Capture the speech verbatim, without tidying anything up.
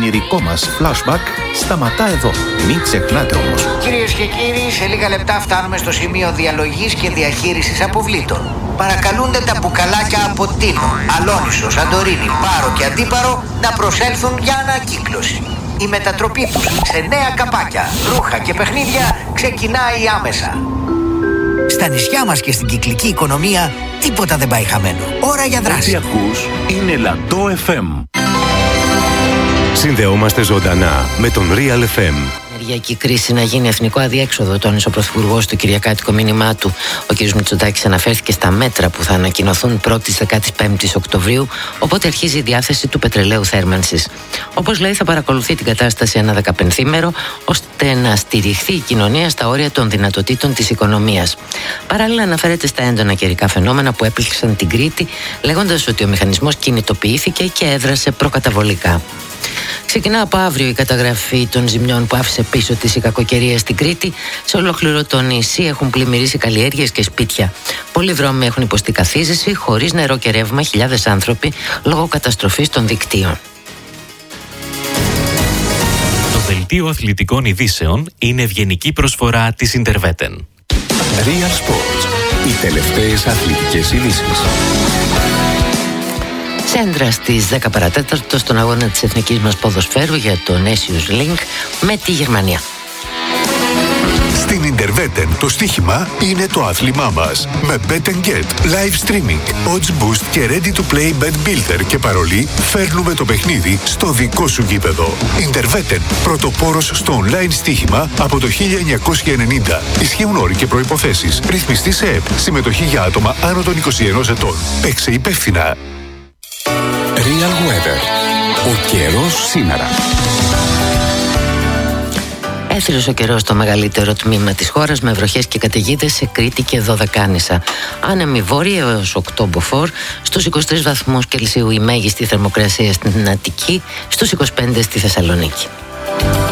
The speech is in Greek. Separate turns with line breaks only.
ονειρικό μας flashback σταματά εδώ. Μην ξεχνάτε όμως.
Κυρίες και κύριοι, σε λίγα λεπτά φτάνουμε στο σημείο διαλογής και διαχείρισης αποβλήτων. Παρακαλούνται τα μπουκαλάκια από Τίνο, Αλόνισο, Σαντορίνη, Πάρο και Αντίπαρο να προσέλθουν για ανακύκλωση. Η μετατροπή τους σε νέα καπάκια, ρούχα και παιχνίδια ξεκινάει άμεσα. Στα νησιά μας και στην κυκλική οικονομία τίποτα δεν πάει χαμένο. Ώρα για δράση.
Ό,τι ακούς είναι Λαντό εφ εμ.
Συνδεόμαστε ζωντανά με τον Real εφ εμ.
Ενεργειακή κρίση να γίνει εθνικό αδιέξοδο, τόνισε ο Πρωθυπουργός του κυριακάτικο μήνυμά του. Ο κ. Μητσοτάκης αναφέρθηκε στα μέτρα που θα ανακοινωθούν πρώτη δεκαπέντε Οκτωβρίου, οπότε αρχίζει η διάθεση του πετρελαίου θέρμανσης. Όπως λέει, θα παρακολουθεί την κατάσταση ένα δεκαπενθήμερο, ώστε να στηριχθεί η κοινωνία στα όρια των δυνατοτήτων της οικονομίας. Παράλληλα, αναφέρεται στα έντονα καιρικά φαινόμενα που έπληξαν την Κρήτη, λέγοντας ότι ο μηχανισμός κινητοποιήθηκε και έδρασε προκαταβολικά. Ξεκινά από αύριο η καταγραφή των ζημιών που άφησε πίσω της η κακοκαιρία στην Κρήτη. Σε ολόκληρο το νησί έχουν πλημμυρίσει καλλιέργειες και σπίτια. Πολλοί δρόμοι έχουν υποστεί καθίζηση, χωρίς νερό και ρεύμα χιλιάδες άνθρωποι λόγω καταστροφής των δικτύων.
Το δελτίο αθλητικών ειδήσεων είναι ευγενική προσφορά της Interveten.
Real Sports. Οι τελευταίες αθλητικές ειδήσεις.
Σέντρα στις δέκα παρά τέταρτο στον αγώνα της εθνικής μας ποδοσφαίρου για το Nations League με τη Γερμανία.
Στην Interveten το στοίχημα είναι το άθλημά μας. Με Bet and Get, live streaming, odds boost και ready to play bet builder και παρολί φέρνουμε το παιχνίδι στο δικό σου γήπεδο. Interveten, πρωτοπόρος στο online στοίχημα από το χίλια εννιακόσια ενενήντα. Ισχύουν όροι και προϋποθέσεις. Ρυθμιστή σε ΕΠ. Συμμετοχή για άτομα άνω των είκοσι ενός ετών. Παίξε υπεύθυνα.
Real Weather. Ο καιρός σήμερα.
Έθριος ο καιρός στο μεγαλύτερο τμήμα της χώρας με βροχές και καταιγίδες σε Κρήτη και Δωδεκάνησα. Άνεμη βόρεια έως οκτώ μποφόρ, στους είκοσι τρεις βαθμούς Κελσίου η μέγιστη θερμοκρασία στην Αττική, στους είκοσι πέντε στη Θεσσαλονίκη.